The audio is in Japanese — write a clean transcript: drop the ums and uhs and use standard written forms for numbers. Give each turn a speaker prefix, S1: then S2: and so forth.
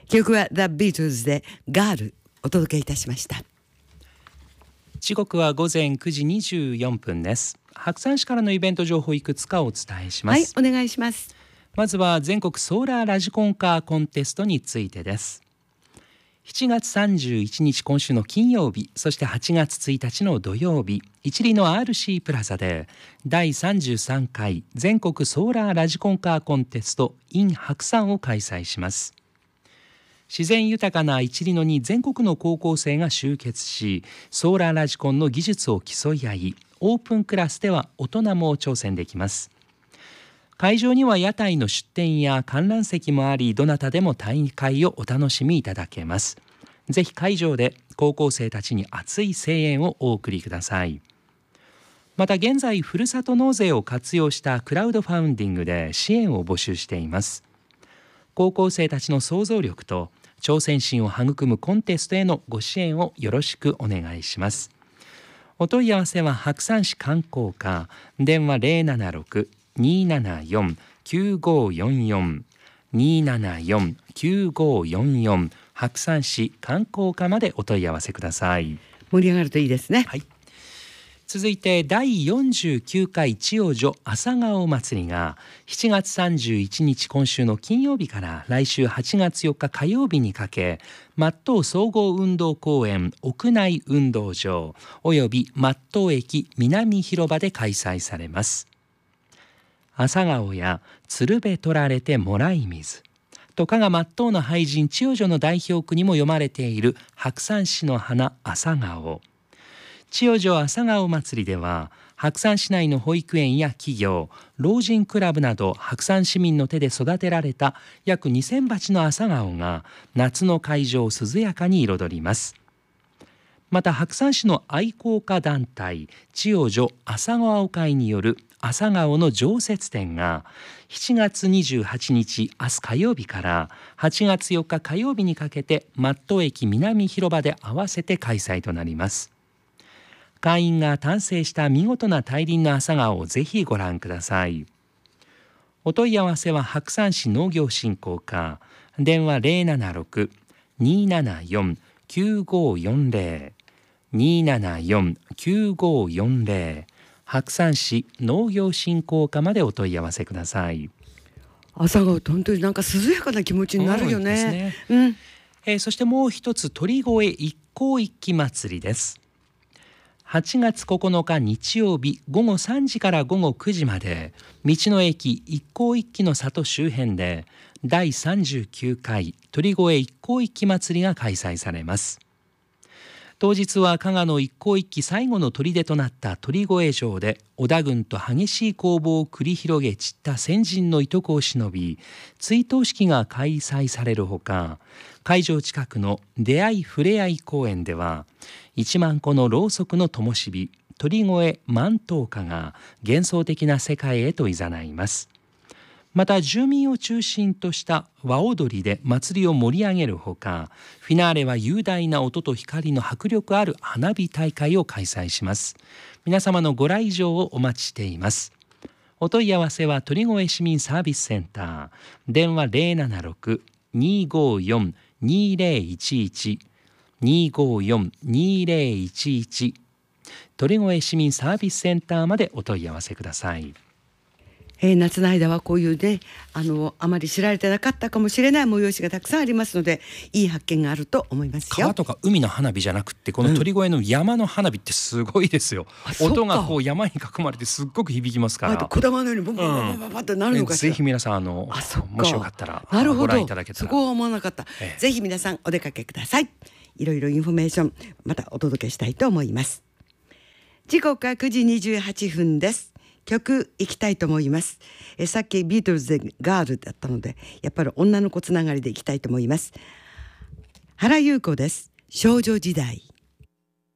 S1: 曲は The Beatles でガールお届けいたしました。
S2: 時刻は午前9時24分です。白山市からのイベント情報いくつかお伝えします。
S1: はい、お願いします。
S2: まずは全国ソーラーラジコンカーコンテストについてです。7月31日今週の金曜日、そして8月1日の土曜日、一里の RC プラザで第33回全国ソーラーラジコンカーコンテスト in 白山を開催します。自然豊かな一里野に全国の高校生が集結し、ソーラーラジコンの技術を競い合い、オープンクラスでは大人も挑戦できます。会場には屋台の出店や観覧席もあり、どなたでも大会をお楽しみいただけます。ぜひ会場で高校生たちに熱い声援をお送りください。また現在、ふるさと納税を活用したクラウドファウンディングで支援を募集しています。高校生たちの創造力と挑戦心を育むコンテストへのご支援をよろしくお願いします。お問い合わせは白山市観光課、電話 076-274-9544 274-9544 白山市観光課までお問い合わせください。
S1: 盛り上がるといいですね。
S2: はい。続いて第49回千代女朝顔祭りが7月31日今週の金曜日から来週8月4日火曜日にかけ、松東総合運動公園屋内運動場および松東駅南広場で開催されます。朝顔や鶴瓶取られてもらい水と加賀松東の俳人千代女の代表句にも読まれている白山市の花朝顔。千代女朝顔祭りでは、白山市内の保育園や企業、老人クラブなど白山市民の手で育てられた約2000鉢の朝顔が夏の会場を涼やかに彩ります。また白山市の愛好家団体千代女朝顔会による朝顔の常設展が7月28日明日火曜日から8月4日火曜日にかけて松東駅南広場で合わせて開催となります。会員が丹精した見事な大輪の朝顔をぜひご覧ください。お問い合わせは白山市農業振興課、電話 076-274-9540 274-9540 白山市農業振興課までお問い合わせください。
S1: 朝顔って本当になんか涼やかな気持ちになるよね。
S2: そしてもう一つ、鳥越一向一揆祭りです。8月9日日曜日午後3時から午後9時まで、道の駅一向一揆の里周辺で第39回鳥越一向一揆祭りが開催されます。当日は加賀の一向一揆最後の砦となった鳥越城で織田軍と激しい攻防を繰り広げ散った先人の遺徳を偲び、追悼式が開催されるほか、会場近くの出会いふれあい公園では1万個のろうそくの灯火鳥越万灯火が幻想的な世界へと誘います。また住民を中心とした和踊りで祭りを盛り上げるほか、フィナーレは雄大な音と光の迫力ある花火大会を開催します。皆様のご来場をお待ちしています。お問い合わせは鳥越市民サービスセンター、電話 076-254-2011 254-2011 鳥越市民サービスセンターまでお問い合わせください。
S1: 夏の間はこういうね、あまり知られてなかったかもしれない催しがたくさんありますので、いい発見があると思いますよ。
S2: 川とか海の花火じゃなくて、この鳥越の山の花火ってすごいですよ。音がこう山に囲まれてすっごく響きますから。
S1: 小玉のようにボンボンボンボンボンってなるのかしら。
S2: ぜひ皆さんもしよかったらご覧いただけたら。
S1: そこは思わなかった。ぜひ皆さんお出かけください。いろいろインフォメーションまたお届けしたいと思います。時刻は9時28分です。曲いきたいと思います。さっきビートルズでガールだったので、やっぱり女の子つながりでいきたいと思います。原由子です。少女時代。